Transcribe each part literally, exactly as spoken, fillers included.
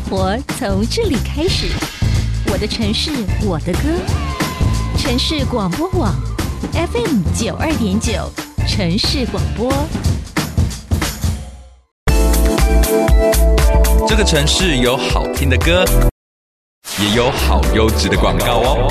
活从这里开始，我的城市，我的歌。城市广播网 F M 九二点九，城市广播。 这个城市有好听的歌，也有好优质的广告哦。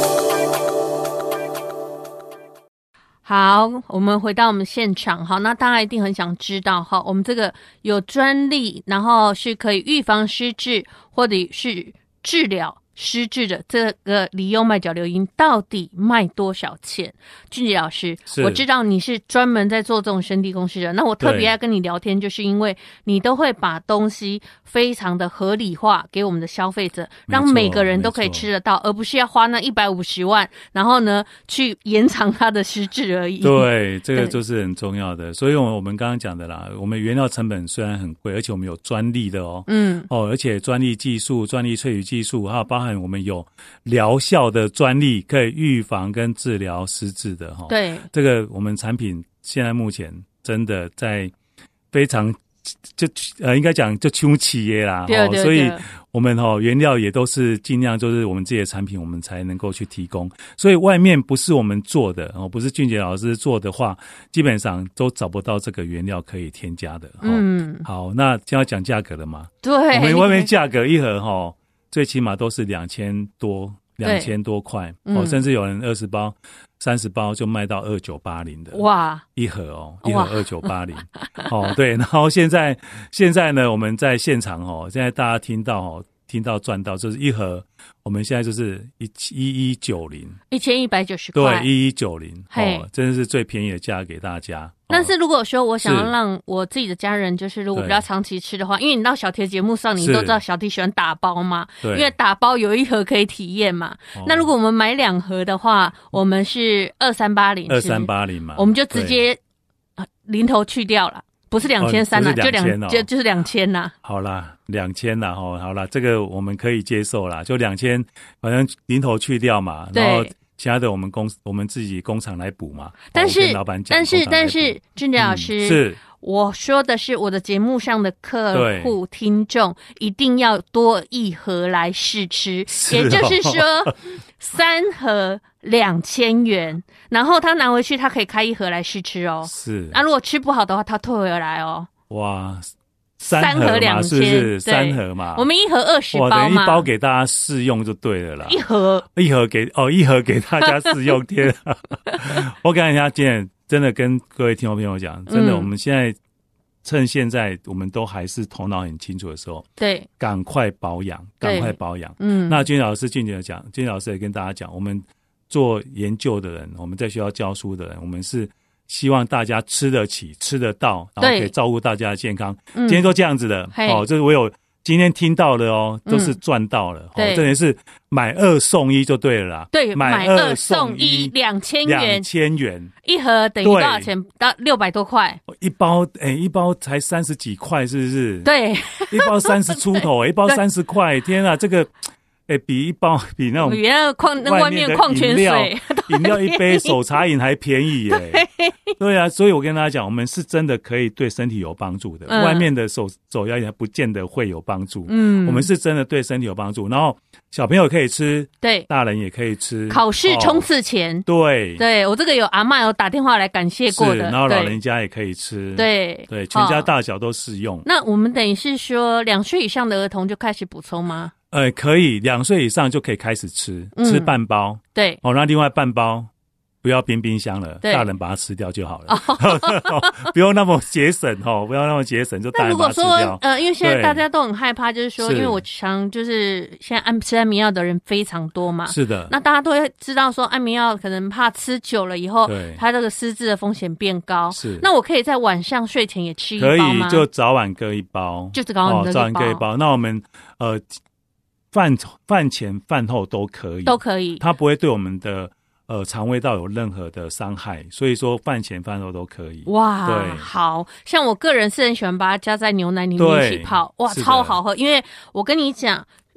好，我们回到我们现场。好，那大家一定很想知道，哈，我们这个有专利，然后是可以预防失智或者是治疗失智的这个李优麦角硫因到底卖多少钱？俊杰老师，我知道你是专门在做这种生技公司的，那我特别爱跟你聊天，就是因为你都会把东西非常的合理化给我们的消费者，让每个人都可以吃得到，而不是要花那一百五十万，然后呢去延长他的失智而已。 对，这个就是很重要的。所以我们刚刚讲的啦，我们原料成本虽然很贵，而且我们有专利的哦，嗯，哦，而且专利技术、专利萃取技术，还有包含我们有疗效的专利，可以预防跟治疗失智的哈。对，这个我们产品现在目前真的在非常就呃应该讲就穷企业啦，对对对，所以我们哈原料也都是尽量就是我们自己的产品我们才能够去提供，所以外面不是我们做的哦，不是俊杰老师做的话，基本上都找不到这个原料可以添加的。嗯，好，那现在讲价格了嘛？对，我们外面价格一盒哈，最起码都是两千多。两千多块、嗯、哦，甚至有人二十包、三十包就卖到二九八零的，哇，一盒哦，一盒二九八零，哦，对，然后现在现在呢，我们在现场哦，现在大家听到哦，听到赚到，就是一盒，我们现在就是一一一九零，一千一百九十块，对，一一九零，哦，真的是最便宜的价给大家。但是如果说我想要让我自己的家人就是如果比较长期吃的话，因为你到小T节目上你都知道小T喜欢打包嘛，因为打包有一盒可以体验嘛、哦、那如果我们买两盒的话，我们是二三八零，二三八零嘛，我们就直接零头去掉了，不是两千三啦，就两就就是两千啦。好啦，两千啦，哦，好啦，这个我们可以接受啦，就两千，反正零头去掉嘛，然后其他的我们公我们自己工厂来补嘛。但是老板讲，但是但是俊杰老师、嗯、是。我说的是我的节目上的客户听众一定要多一盒来试吃，也就是说三盒两千元，然后他拿回去他可以开一盒来试吃哦。是，那、啊、如果吃不好的话他退回来哦。哇，三盒两千，是不是？三盒嘛，我们一盒二十包嘛，等于一包给大家试用就对了啦。一盒一盒给哦，一盒给大家试用，天啊！我跟人家今天真的跟各位听众朋友讲，真的，我们现在趁现在我们都还是头脑很清楚的时候，对，赶快保养，赶快保养。嗯，那君老师俊杰讲，君老师也跟大家讲，我们做研究的人，我们在学校教书的人，我们是希望大家吃得起、吃得到，然后可以照顾大家的健康。今天都这样子的，哦，这是我有今天听到的哦，都是赚到了。嗯、哦，这也是买二送一就对了啦。对，买二送一，两千元，两千元一盒等于多少钱？到六百多块。一包诶、欸，一包才三十几块，是不是？对，一包三十出头，一包三十块，天啊，这个。哎、欸，比一包比那种原来矿那外面矿泉水饮料一杯手茶饮还便宜耶、欸。对, 对啊，所以我跟大家讲，我们是真的可以对身体有帮助的。嗯、外面的手手摇饮还不见得会有帮助。嗯，我们是真的对身体有帮助。然后小朋友可以吃，对，大人也可以吃。考试冲刺前，哦、对，对我这个有阿嬷有打电话来感谢过的，然后老人家也可以吃。对对，全家大小都适用。哦、那我们等于是说，两岁以上的儿童就开始补充吗？呃，可以，两岁以上就可以开始吃，嗯、吃半包。对，哦，那另外半包不要冰冰箱了，大人把它吃掉就好了，哦、不用那么节省哦，不要那么节省，就大人把它吃掉。那如果说呃，因为现在大家都很害怕，就是说，因为我常就是现在安吃安眠药的人非常多嘛，是的，那大家都会知道说安眠药可能怕吃久了以后，它这个失智的风险变高。是，那我可以在晚上睡前也吃一包吗？可以，就早晚各一包，就早晚各一包，哦、早晚各一包。那我们呃。饭饭前饭后都可以，都可以，它不会对我们的呃肠胃道有任何的伤害，所以说饭前饭后都可以。哇，对，好像我个人是很喜欢把它加在牛奶里面一起泡，哇，超好喝。因为我跟你讲，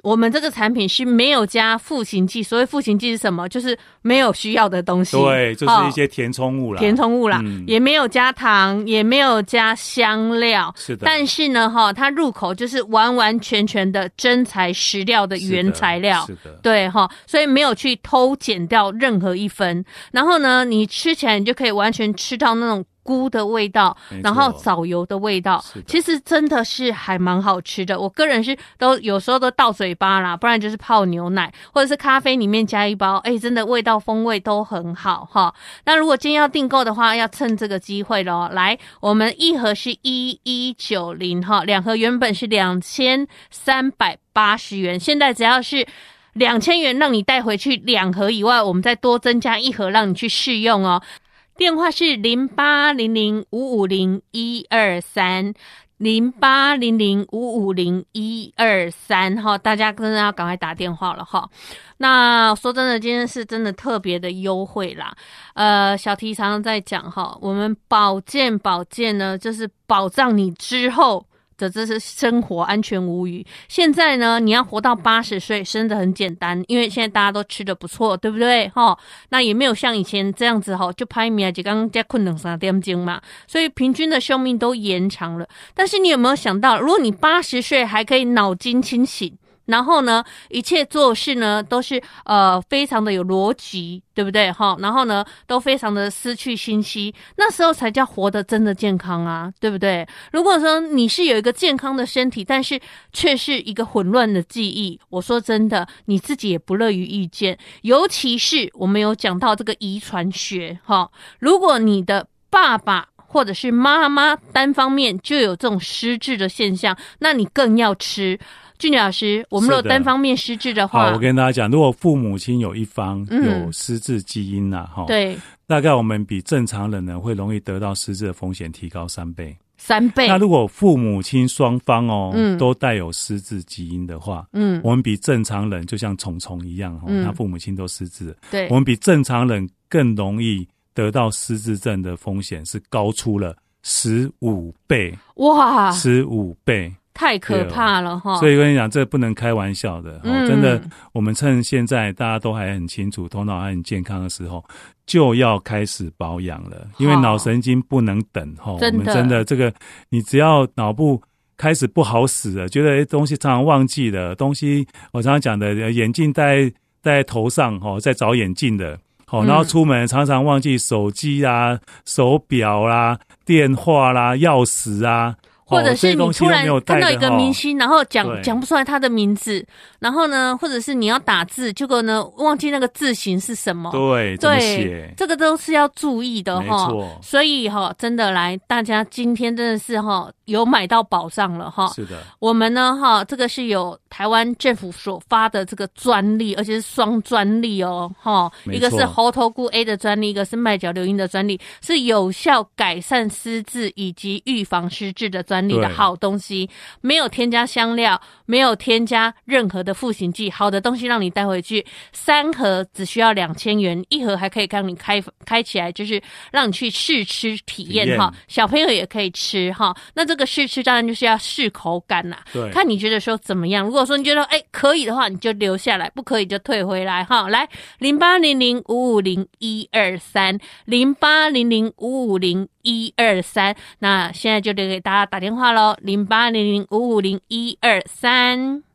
我们这个产品是没有加赋形剂，所谓赋形剂是什么？就是没有需要的东西， 对，就是一些填充物啦， 填充物啦、 嗯， 也没有加糖，也没有加香料， 是的。 但是呢，哈，它入口就是完完全全的真材实料的原材料， 是的，是的， 对哈，所以没有去偷减掉任何一分。然后呢，你吃起来你就可以完全吃到那种菇的味道，然后藻油的味道，其实真的是还蛮好吃的。我个人是都有时候都倒嘴巴啦，不然就是泡牛奶或者是咖啡里面加一包，哎，真的味道风味都很好哈。那如果今天要订购的话，要趁这个机会咯。来，我们一盒是一一九零哈，两盒原本是两千三百八十元，现在只要是两千元让你带回去两盒以外，我们再多增加一盒让你去试用哦。电话是零八零零五五零一二三零八零零五五零一二三哈，大家真的要赶快打电话了哈。那说真的，今天是真的特别的优惠啦。呃，小T常常在讲哈，我们保健保健呢，就是保障你之后的这是生活安全无虞。现在呢，你要活到八十岁，真的很简单，因为现在大家都吃得不错，对不对？哈，那也没有像以前这样子哈，就拍米啊，就刚加困两三点钟嘛，所以平均的寿命都延长了。但是你有没有想到，如果你八十岁还可以脑筋清醒？然后呢，一切做事呢都是呃非常的有逻辑，对不对哈？然后呢，都非常的思绪清晰，那时候才叫活得真的健康啊，对不对？如果说你是有一个健康的身体，但是却是一个混乱的记忆，我说真的，你自己也不乐于遇见。尤其是我们有讲到这个遗传学哈，如果你的爸爸或者是妈妈单方面就有这种失智的现象，那你更要吃。俊杰老师，我们如果单方面失智的话， 好，我跟大家讲，如果父母亲有一方有失智基因呐、啊，哈、嗯， 对， 大概我们比正常人呢会容易得到失智的风险提高三倍。 三倍。 那如果父母亲双方哦、嗯、都带有失智基因的话，嗯，我们比正常人就像虫虫一样哦，嗯、他父母亲都失智， 对， 我们比正常人更容易得到失智症的风险是高出了十五倍。 哇， 十五倍。 太可怕了哈、哦！ 所以跟你讲，这不能开玩笑的、嗯哦、真的，我们趁现在大家都还很清楚、头脑还很健康的时候，就要开始保养了，因为脑神经不能等哈、哦。我们真的这个，你只要脑部开始不好使了，觉得东西常常忘记了，东西我常常讲的，眼镜戴戴头上哦，在找眼镜的。好，然后出门常常忘记手机啊、手表啦、电话啦、钥匙啊。 或者是你突然看到一个明星，然后讲讲不出来他的名字，然后呢，或者是你要打字，结果呢忘记那个字形是什么， 对，怎么写， 这个都是要注意的哈。 没错， 所以哈，真的来，大家今天真的是哈有买到宝藏了哈。 是的， 我们呢哈，这个是有台湾政府所发的这个专利，而且是双专利哦哈，一个是猴头菇 A 的专利，一个是麦角硫因的专利，是有效改善失智以及预防失智的专利。的好东西，没有添加香料，没有添加任何的赋形剂，好的东西让你带回去。三盒只需要两千元，一盒还可以让你开开起来，就是让你去试吃体验哈。小朋友也可以吃哈。那这个试吃当然就是要试口感啦，对，看你觉得说怎么样。如果说你觉得哎可以的话，你就留下来；不可以就退回来哈。来零八零零五五零一二三零八零零五五零一二三，那现在就留给大家打电话咯，零八零零五五零一二三。